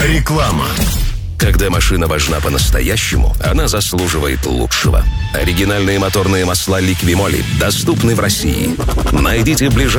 Реклама. Когда машина важна по-настоящему, она заслуживает лучшего. Оригинальные моторные масла Liqui Moly доступны в России. Найдите ближайший